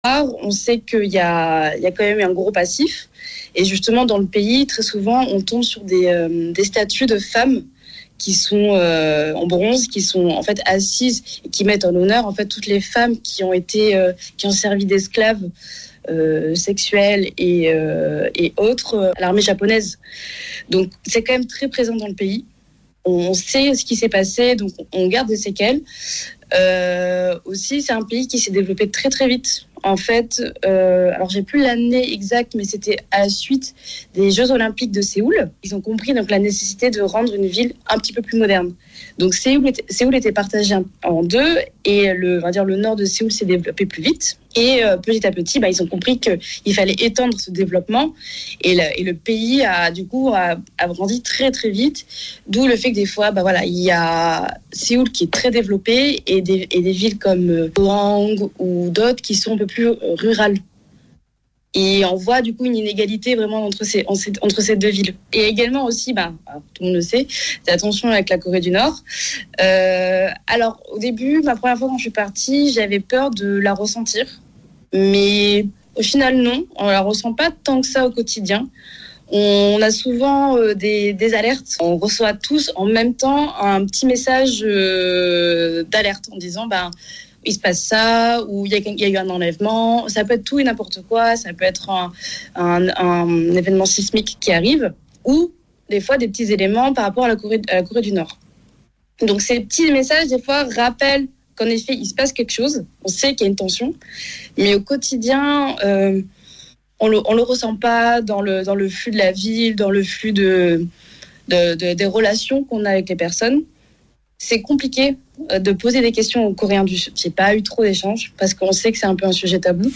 On sait qu'il y a quand même un gros passif. Et justement, dans le pays, très souvent, on tombe sur des statues de femmes qui sont en bronze, qui sont en fait assises et qui mettent en honneur en fait toutes les femmes qui ont servi d'esclaves sexuels et autres à l'armée japonaise. Donc c'est quand même très présent dans le pays. On sait ce qui s'est passé, donc on garde des séquelles. Aussi, c'est un pays qui s'est développé très très vite. En fait, alors j'ai plus l'année exacte, mais c'était à la suite des Jeux Olympiques de Séoul. Ils ont compris donc la nécessité de rendre une ville un petit peu plus moderne. Donc Séoul était partagé en deux et le nord de Séoul s'est développé plus vite. Et petit à petit, ils ont compris qu'il fallait étendre ce développement et le pays a grandi très très vite. D'où le fait que des fois, il y a Séoul qui est très développé et des villes comme Pohang ou d'autres qui sont un peu plus rurales. Et on voit du coup une inégalité vraiment entre ces deux villes. Et également aussi, tout le monde le sait, c'est la tension avec la Corée du Nord. Alors au début, ma première fois quand je suis partie, j'avais peur de la ressentir. Mais au final, non, on ne la ressent pas tant que ça au quotidien. On a souvent des alertes. On reçoit tous en même temps un petit message d'alerte en disant il se passe ça, ou il y a eu un enlèvement. Ça peut être tout et n'importe quoi. Ça peut être un événement sismique qui arrive, ou des fois des petits éléments par rapport à la Corée du Nord. Donc ces petits messages, des fois, rappellent qu'en effet, il se passe quelque chose. On sait qu'il y a une tension, mais au quotidien, on le ressent pas dans le flux de la ville, dans le flux des relations qu'on a avec les personnes. C'est compliqué de poser des questions aux Coréens du Sud. J'ai pas eu trop d'échanges parce qu'on sait que c'est un peu un sujet tabou.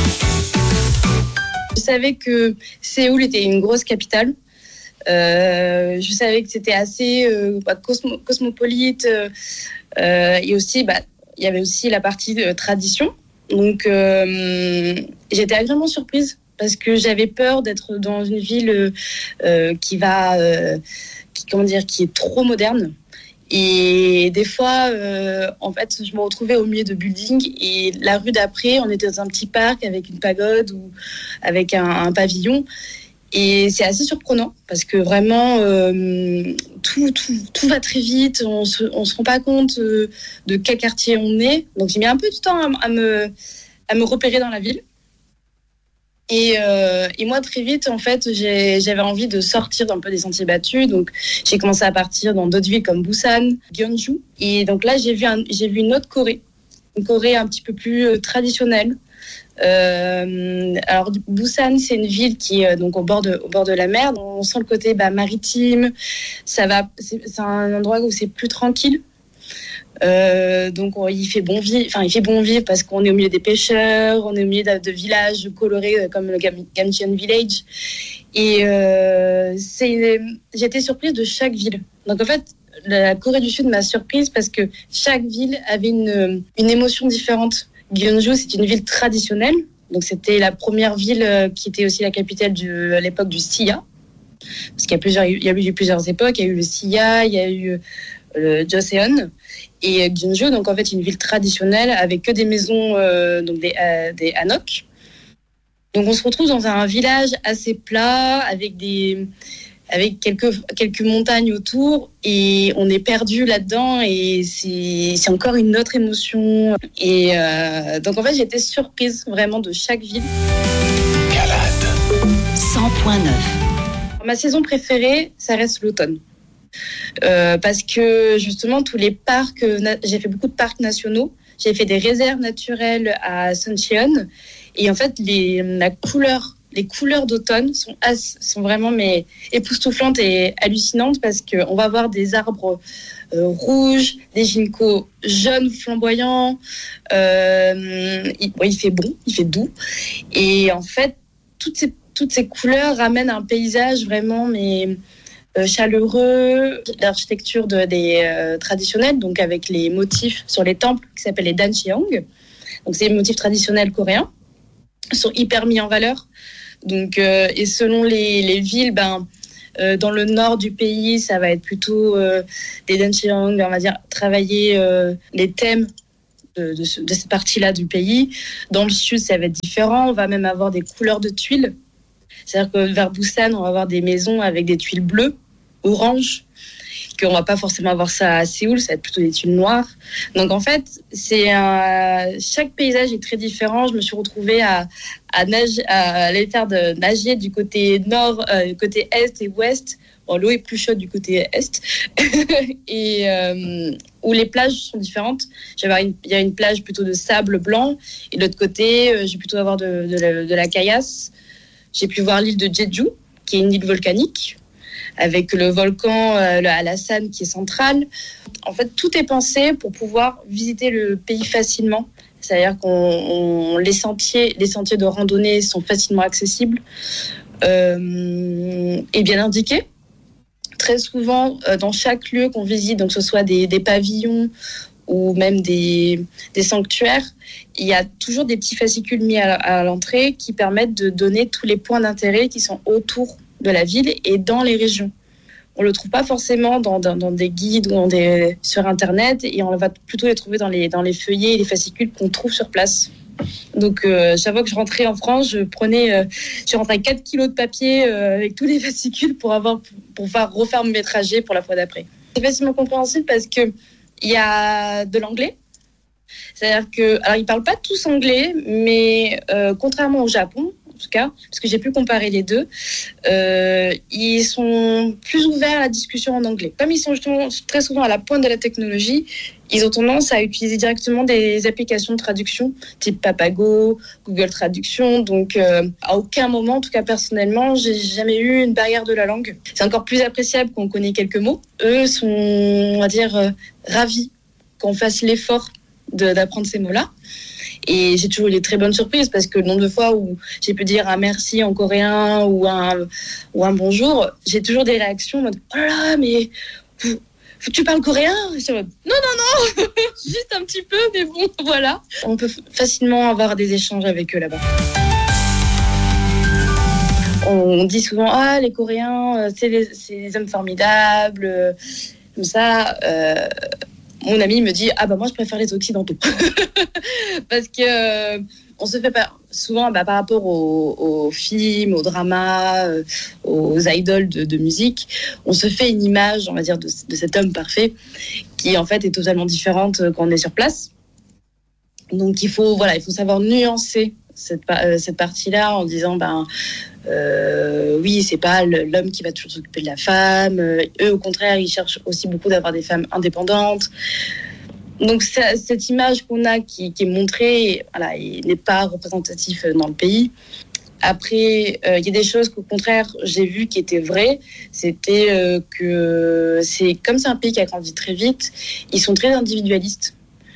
Je savais que Séoul était une grosse capitale. Je savais que c'était assez cosmopolite. Et aussi, il y avait aussi la partie tradition. Donc, j'étais agréablement surprise parce que j'avais peur d'être dans une ville qui est trop moderne. Et des fois, je me retrouvais au milieu de buildings et la rue d'après, on était dans un petit parc avec une pagode ou avec un pavillon. Et c'est assez surprenant parce que vraiment, tout va très vite. On se rend pas compte de quel quartier on est. Donc, j'ai mis un peu de temps à me repérer dans la ville. Et moi, très vite, en fait, j'avais envie de sortir un peu des sentiers battus. Donc, j'ai commencé à partir dans d'autres villes comme Busan, Gyeongju. Et donc là, j'ai vu une autre Corée. Une Corée un petit peu plus traditionnelle. Alors, Busan, c'est une ville qui est donc au bord de la mer. On sent le côté maritime. C'est un endroit où c'est plus tranquille. Donc il fait bon vivre parce qu'on est au milieu des pêcheurs, on est au milieu de villages colorés comme le Gamcheon Village. Et j'ai été surprise de chaque ville. Donc en fait, la Corée du Sud m'a surprise parce que chaque ville avait une émotion différente. Gyeongju, c'est une ville traditionnelle. Donc c'était la première ville qui était aussi la capitale à l'époque du Silla. Parce qu'il y a eu plusieurs époques. Il y a eu le Silla, il y a eu le Joseon. Et Gyeongju, donc en fait, une ville traditionnelle avec que des maisons, donc des hanok. Donc on se retrouve dans un village assez plat avec quelques montagnes autour et on est perdu là-dedans et c'est encore une autre émotion. Et donc en fait, j'ai été surprise vraiment de chaque ville. Calade 100.9. Ma saison préférée, ça reste l'automne. Parce que justement tous les parcs, j'ai fait beaucoup de parcs nationaux, j'ai fait des réserves naturelles à Suncheon et en fait les couleurs d'automne sont vraiment époustouflantes et hallucinantes parce qu'on va voir des arbres rouges, des ginkgos jaunes flamboyants, il fait bon, il fait doux et en fait toutes ces couleurs ramènent un paysage vraiment chaleureux, l'architecture des traditionnelle, donc avec les motifs sur les temples qui s'appellent les dancheong. Donc c'est les motifs traditionnels coréens, sont hyper mis en valeur. Donc et selon les villes, dans le nord du pays, ça va être plutôt des dancheong, on va dire travailler les thèmes de cette partie-là du pays. Dans le sud, ça va être différent. On va même avoir des couleurs de tuiles. C'est-à-dire que vers Busan, on va avoir des maisons avec des tuiles bleues, oranges, qu'on va pas forcément avoir ça à Séoul, ça va être plutôt des tuiles noires. Donc en fait, chaque paysage est très différent. Je me suis retrouvée à aller faire de nager du côté nord, du côté est et ouest. Bon, l'eau est plus chaude du côté est et où les plages sont différentes. Il y a une plage plutôt de sable blanc et de l'autre côté, j'ai plutôt avoir de la caillasse. J'ai pu voir l'île de Jeju, qui est une île volcanique, avec le volcan Hallasan qui est central. En fait, tout est pensé pour pouvoir visiter le pays facilement. C'est-à-dire que les sentiers de randonnée sont facilement accessibles et bien indiqués. Très souvent, dans chaque lieu qu'on visite, donc que ce soit des pavillons ou même des sanctuaires, il y a toujours des petits fascicules mis à l'entrée qui permettent de donner tous les points d'intérêt qui sont autour de la ville et dans les régions. On ne le trouve pas forcément dans des guides ou sur Internet, et on va plutôt les trouver dans les feuillets et les fascicules qu'on trouve sur place. Donc, chaque fois que je rentrais en France, je rentrais 4 kilos de papier avec tous les fascicules pour refaire mes trajets pour la fois d'après. C'est facilement compréhensible parce qu'il y a de l'anglais. C'est-à-dire alors ils ne parlent pas tous anglais, mais contrairement au Japon, en tout cas, parce que j'ai pu comparer les deux, ils sont plus ouverts à la discussion en anglais. Comme ils sont justement très souvent à la pointe de la technologie, ils ont tendance à utiliser directement des applications de traduction, type Papago, Google Traduction. Donc, à aucun moment, en tout cas personnellement, j'ai jamais eu une barrière de la langue. C'est encore plus appréciable qu'on connaît quelques mots. Eux sont, on va dire, ravis qu'on fasse l'effort d'apprendre ces mots-là. Et j'ai toujours eu des très bonnes surprises parce que le nombre de fois où j'ai pu dire un merci en coréen ou un bonjour, j'ai toujours des réactions en mode « Oh là là, mais tu parles coréen ?» Non, juste un petit peu, mais bon, voilà. On peut facilement avoir des échanges avec eux là-bas. On dit souvent « Ah, les Coréens, c'est des hommes formidables. » Comme ça... Mon ami me dit moi je préfère les occidentaux parce que on se fait pas souvent par rapport aux films, aux dramas, aux idoles de musique, on se fait une image, on va dire, de cet homme parfait qui en fait est totalement différente quand on est sur place. Donc il faut savoir nuancer cette partie-là en disant oui, c'est pas l'homme qui va toujours s'occuper de la femme. Eux, au contraire, ils cherchent aussi beaucoup d'avoir des femmes indépendantes. Donc, cette image qu'on a qui est montrée, voilà, il n'est pas représentatif dans le pays. Après, il y a des choses qu'au contraire, j'ai vues qui étaient vraies. C'était que comme c'est un pays qui a grandi très vite, ils sont très individualistes.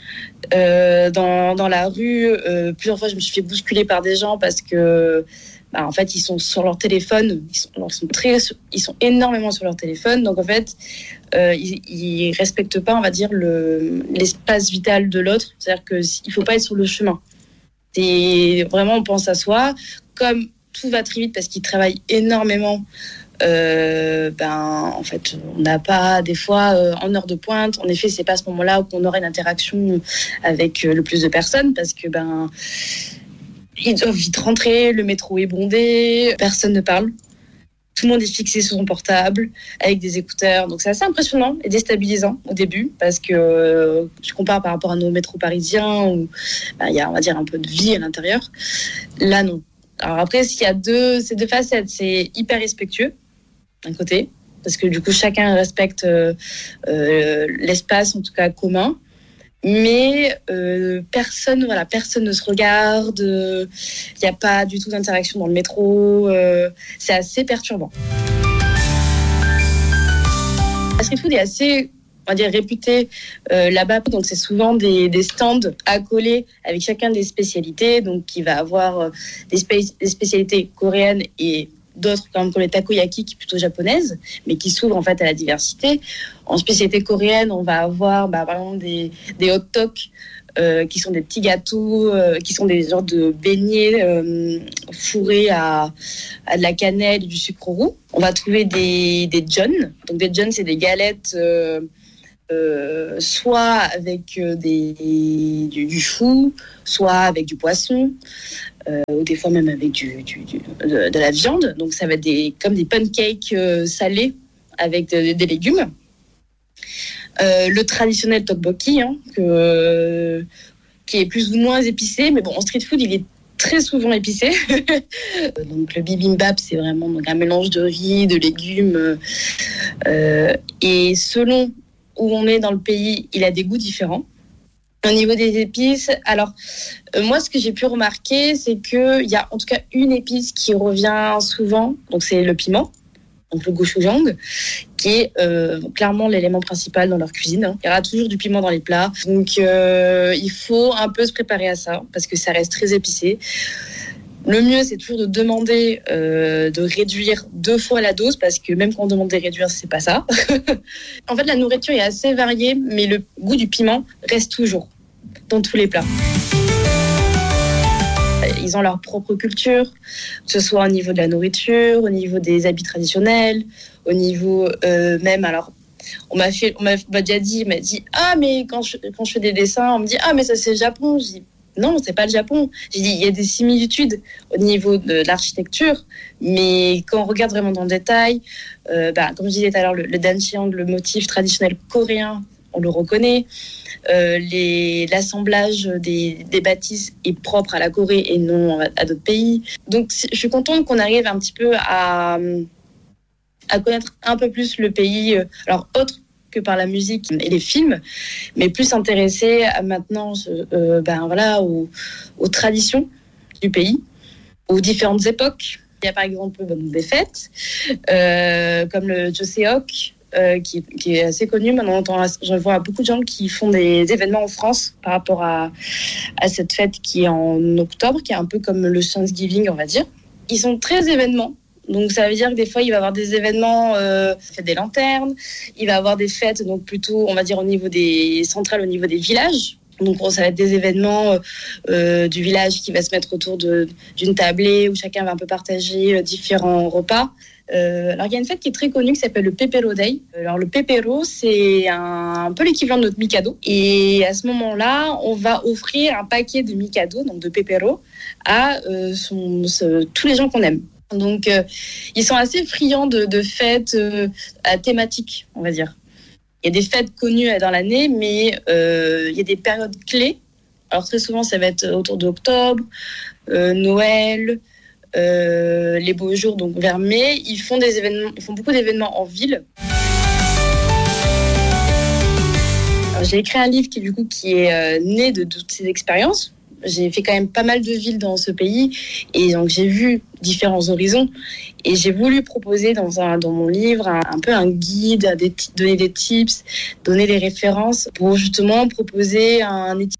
Dans la rue, plusieurs fois, je me suis fait bousculer par des gens parce que en fait, ils sont sur leur téléphone, ils sont énormément sur leur téléphone. Donc, en fait, ils respectent pas, on va dire, l'espace vital de l'autre. C'est-à-dire qu'il faut pas être sur le chemin. C'est vraiment, on pense à soi. Comme tout va très vite parce qu'ils travaillent énormément, en fait, on n'a pas, des fois, en heure de pointe. En effet, c'est pas à ce moment-là où on aura une interaction avec le plus de personnes parce que, ils doivent vite rentrer, le métro est bondé, personne ne parle. Tout le monde est fixé sur son portable, avec des écouteurs. Donc c'est assez impressionnant et déstabilisant au début, parce que je compare par rapport à nos métros parisiens, où il y a, on va dire, un peu de vie à l'intérieur. Là, non. Alors après, ces deux facettes, c'est hyper respectueux, d'un côté, parce que du coup, chacun respecte l'espace, en tout cas commun. Mais personne ne se regarde, il n'y a pas du tout d'interaction dans le métro, c'est assez perturbant. La street food est assez, on va dire, réputé là-bas, donc c'est souvent des stands accolés avec chacun des spécialités, donc qui va avoir des spécialités coréennes et d'autres comme les takoyaki qui est plutôt japonaise, mais qui s'ouvrent en fait à la diversité. En spécialité coréenne, on va avoir par exemple des hot dogs qui sont des petits gâteaux, qui sont des genres de beignets fourrés à de la cannelle et du sucre roux. On va trouver des jeon. Donc des jeon, c'est des galettes soit avec du chou, soit avec du poisson, ou des fois même avec de la viande. Donc ça va être comme des pancakes salés avec des légumes. Le traditionnel tteokbokki, qui est plus ou moins épicé, mais bon, en street food, il est très souvent épicé. Donc le bibimbap, c'est vraiment donc un mélange de riz, de légumes, et selon où on est dans le pays, il a des goûts différents. Au niveau des épices, alors moi ce que j'ai pu remarquer, c'est qu'il y a en tout cas une épice qui revient souvent, donc c'est le piment, donc le gochujang, qui est clairement l'élément principal dans leur cuisine. Il y aura toujours du piment dans les plats, donc il faut un peu se préparer à ça, parce que ça reste très épicé. Le mieux, c'est toujours de demander de réduire 2 fois la dose, parce que même quand on demande de réduire, c'est pas ça. En fait, la nourriture est assez variée, mais le goût du piment reste toujours dans tous les plats. Ils ont leur propre culture, que ce soit au niveau de la nourriture, au niveau des habits traditionnels, au niveau même, alors, on m'a déjà dit, ah, mais quand je fais des dessins, on me dit, ah, mais ça c'est le Japon. Je dis, non, c'est pas le Japon. J'ai dit, il y a des similitudes au niveau de l'architecture, mais quand on regarde vraiment dans le détail, comme je disais tout à l'heure, le dancing, le motif traditionnel coréen, on le reconnaît. L'assemblage des bâtisses est propre à la Corée et non à d'autres pays. Donc, je suis contente qu'on arrive un petit peu à connaître un peu plus le pays, alors autre que par la musique et les films, mais plus intéressé maintenant aux traditions du pays, aux différentes époques. Il y a par exemple des fêtes, comme le Joseok, qui est assez connu. Maintenant, je vois beaucoup de gens qui font des événements en France par rapport à cette fête qui est en octobre, qui est un peu comme le Thanksgiving, on va dire. Ils sont très événements. Donc, ça veut dire que des fois, il va y avoir des événements, fête des lanternes. Il va y avoir des fêtes, donc plutôt, on va dire, au niveau des centrales, au niveau des villages. Donc, ça va être des événements du village qui va se mettre autour d'une tablée où chacun va un peu partager différents repas. Alors, il y a une fête qui est très connue qui s'appelle le Pepero Day. Alors, le Pepero, c'est un peu l'équivalent de notre Mikado. Et à ce moment-là, on va offrir un paquet de Mikado, donc de Pepero, à tous les gens qu'on aime. Donc, ils sont assez friands de fêtes à thématique, on va dire. Il y a des fêtes connues dans l'année, mais il y a des périodes clés. Alors, très souvent, ça va être autour d'octobre, Noël, les beaux jours, donc vers mai. Ils font beaucoup d'événements en ville. Alors, j'ai écrit un livre qui est né de toutes ces expériences. J'ai fait quand même pas mal de villes dans ce pays et donc j'ai vu différents horizons et j'ai voulu proposer dans mon livre un peu un guide, donner des tips, donner des références pour justement proposer un itinéraire